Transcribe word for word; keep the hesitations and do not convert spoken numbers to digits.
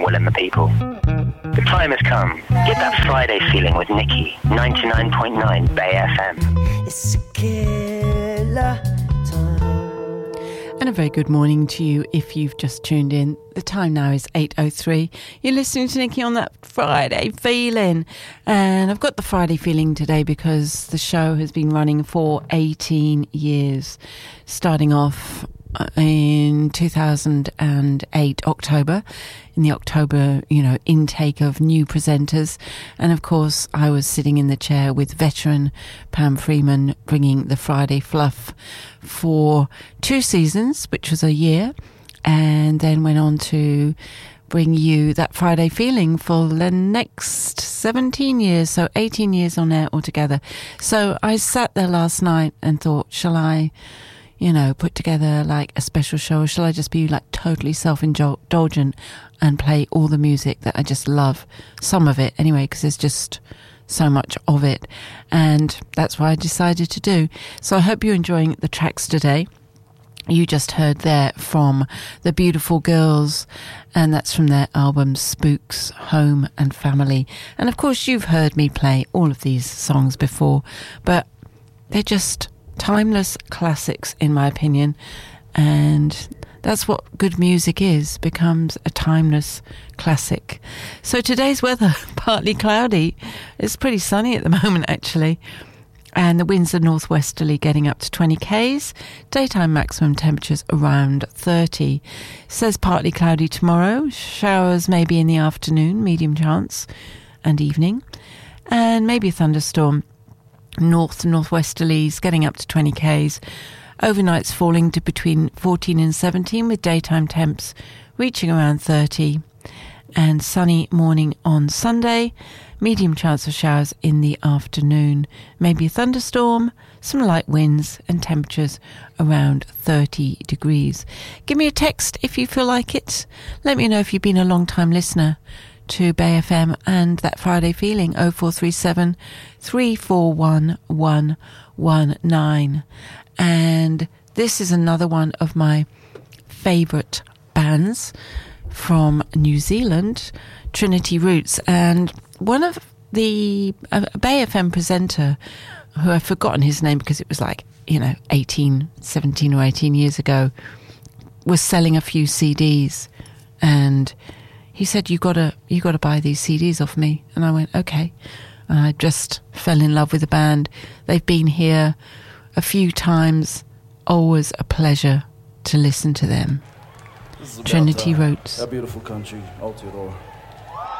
Will and the People. The time has come. Get that Friday feeling with Nikki, ninety-nine point nine Bay F M. It's a killer time. And a very good morning to you if you've just tuned in. The time now is eight oh three. You're listening to Nikki on that Friday feeling. And I've got the Friday feeling today because the show has been running for eighteen years. Starting off in two thousand eight, October, in the October, you know, intake of new presenters. And of course, I was sitting in the chair with veteran Pam Freeman, bringing the Friday Fluff for two seasons, which was a year, and then went on to bring you that Friday feeling for the next seventeen years, so eighteen years on air altogether. So I sat there last night and thought, shall I, you know, put together like a special show, or shall I just be like totally self-indulgent and play all the music that I just love, some of it anyway, because there's just so much of it, and that's what I decided to do. So I hope you're enjoying the tracks today. You just heard there from the Beautiful Girls, and that's from their album Spooks, Home and Family. And of course you've heard me play all of these songs before, but they're just timeless classics in my opinion, and that's what good music is, becomes a timeless classic. So today's weather, partly cloudy. It's pretty sunny at the moment actually, and the winds are northwesterly, getting up to twenty kays. Daytime maximum temperatures around thirty. Says partly cloudy tomorrow, showers maybe in the afternoon, medium chance, and evening, and maybe a thunderstorm. North northwesterlies getting up to twenty kays. Overnights falling to between fourteen and seventeen, with daytime temps reaching around thirty. And sunny morning on Sunday. Medium chance of showers in the afternoon. Maybe a thunderstorm, some light winds, and temperatures around thirty degrees. Give me a text if you feel like it. Let me know if you've been a long time listener to Bay F M and that Friday feeling. Oh four three seven, three four one, one one nine. And this is another one of my favourite bands from New Zealand, Trinity Roots. And one of the a Bay F M presenter, who I've forgotten his name because it was like, you know, eighteen, seventeen or eighteen years ago, was selling a few C Ds, and he said, you gotta you gotta buy these C Ds off me. And I went, okay. And I just fell in love with the band. They've been here a few times. Always a pleasure to listen to them. Trinity Roots. That beautiful country, Aotearoa.